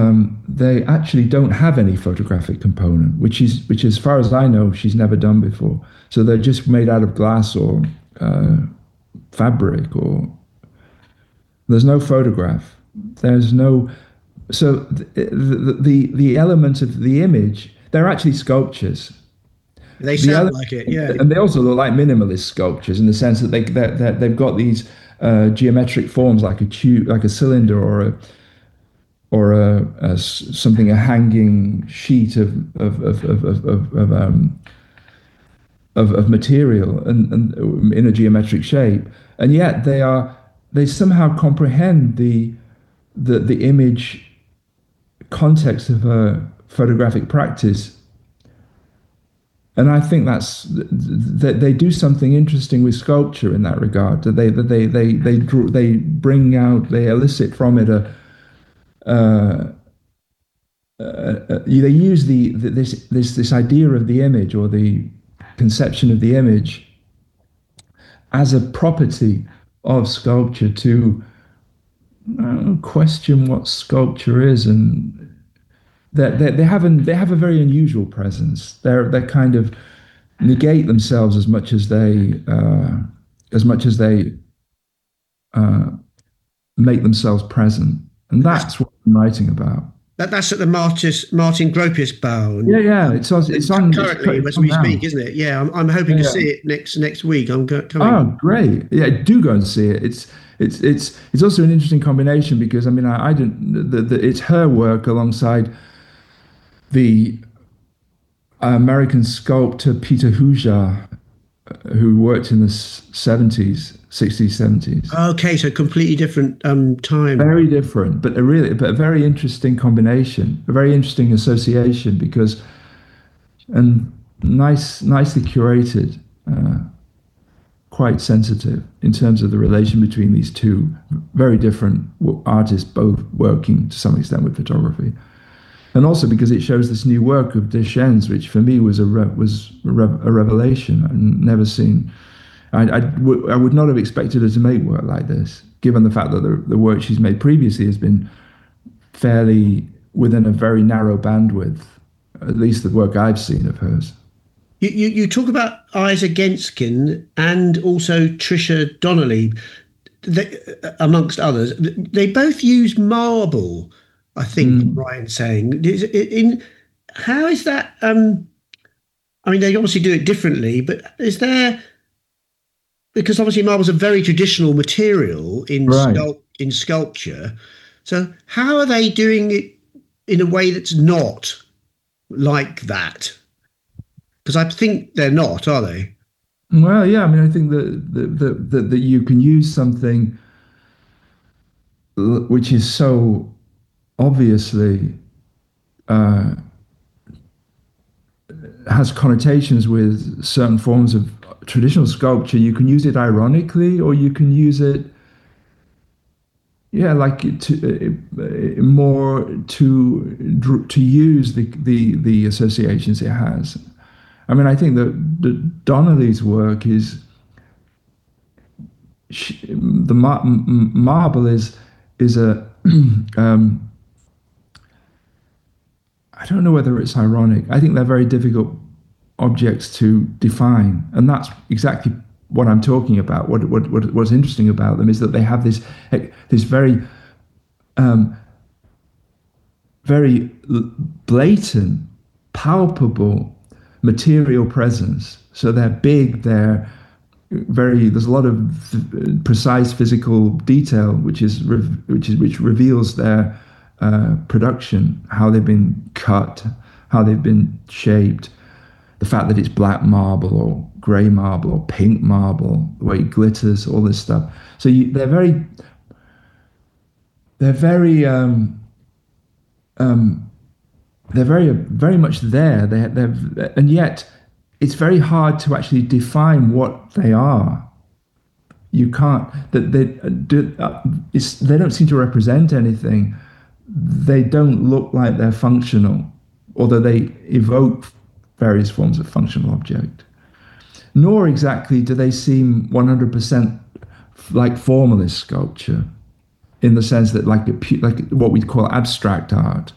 they actually don't have any photographic component, which, as far as I know, she's never done before. So they're just made out of glass or fabric, or there's no photograph. There's no. So the element of the image, they're actually sculptures. They The sound ele- like it, yeah. and they also look like minimalist sculptures in the sense that they've got these geometric forms, like a tube, like a cylinder, or something, a hanging sheet of material and in a geometric shape, and yet they somehow comprehend the image context of a photographic practice. And I think that they do something interesting with sculpture in that regard. That they bring out, they elicit from it they use this idea of the image, or the conception of the image, as a property of sculpture to question what sculpture is, and that they have a very unusual presence. They kind of negate themselves as much as they make themselves present, and that's what I'm writing about. That's at the Martin Gropius Bau. Yeah. It's on currently as we now. speak, isn't it? Yeah, I'm hoping to see it next week. Coming. Oh, great! Yeah, do go and see it. It's also an interesting combination because I mean I didn't. It's her work alongside the American sculptor Peter Hujar, who worked in the 70s, 60s, 70s. Okay, so completely different time. Very different, but a very interesting combination, a very interesting association, because and nicely curated, quite sensitive in terms of the relation between these two very different artists, both working to some extent with photography. And also because it shows this new work of Deschênes, which for me was a revelation. I'd never seen. I would not have expected her to make work like this, given the fact that the work she's made previously has been fairly within a very narrow bandwidth, at least the work I've seen of hers. You talk about Isa Genskin and also Tricia Donnelly, amongst others. They both use marble, I think, Ryan's saying. How is that? I mean, they obviously do it differently, but is there? Because obviously marble's a very traditional material in sculpture. So how are they doing it in a way that's not like that? Because I think they're not, are they? Well, yeah. I mean, I think that you can use something which is so obviously has connotations with certain forms of traditional sculpture. You can use it ironically, or you can use it, like more to use the associations it has. I mean, I think that Donnelly's work is the marble is a I don't know whether it's ironic. I think they're very difficult objects to define, and that's exactly what I'm talking about. What's interesting about them is that they have this very very blatant, palpable material presence. So they're big. They're there's a lot of precise physical detail, which reveals their production, how they've been cut, how they've been shaped, the fact that it's black marble or grey marble or pink marble, the way it glitters, all this stuff. So they're very much there. And yet it's very hard to actually define what they are. You can't. They don't seem to represent anything. They don't look like they're functional, although they evoke various forms of functional object. Nor exactly do they seem 100% like formalist sculpture, in the sense that like what we call abstract art.